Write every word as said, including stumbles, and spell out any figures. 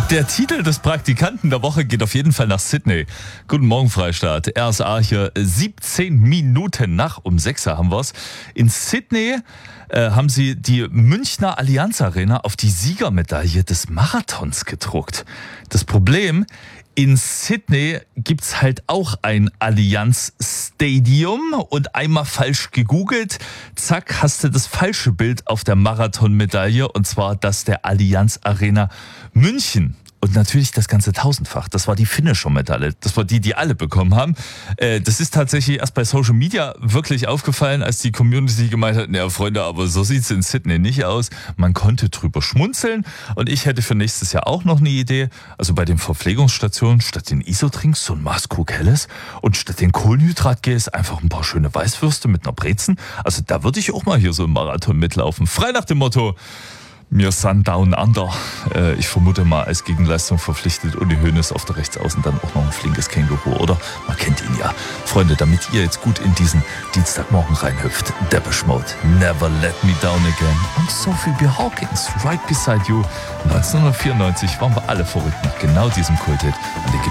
Der Titel des Praktikanten der Woche geht auf jeden Fall nach Sydney. Guten Morgen, Freistaat. R S A hier, siebzehn Minuten nach um sechs Uhr haben wir's. In Sydney äh, haben sie die Münchner Allianz Arena auf die Siegermedaille des Marathons gedruckt. Das Problem: in Sydney gibt's halt auch ein Allianz Stadium und einmal falsch gegoogelt, zack, hast du das falsche Bild auf der Marathonmedaille, und zwar das der Allianz Arena München. Und natürlich das ganze tausendfach. Das war die Finisher-Medaille. Das war die, die alle bekommen haben. Äh, das ist tatsächlich erst bei Social Media wirklich aufgefallen, als die Community gemeint hat, naja Freunde, aber so sieht's in Sydney nicht aus. Man konnte drüber schmunzeln, und ich hätte für nächstes Jahr auch noch eine Idee. Also bei den Verpflegungsstationen statt den Isotrinks so ein Maßkrug Helles und statt den Kohlenhydratgels einfach ein paar schöne Weißwürste mit einer Brezen. Also da würde ich auch mal hier so einen Marathon mitlaufen. Frei nach dem Motto: Wir sind down under. Äh, ich vermute mal als Gegenleistung verpflichtet Uli Hoeneß auf der Rechtsaußen dann auch noch ein flinkes Känguru, oder? Man kennt ihn ja. Freunde, damit ihr jetzt gut in diesen Dienstagmorgen reinhüpft. Depeche Mode, Never Let Me Down Again. Und Sophie B. Hawkins, Right Beside You. neunzehnhundertvierundneunzig waren wir alle verrückt nach genau diesem Kulthit.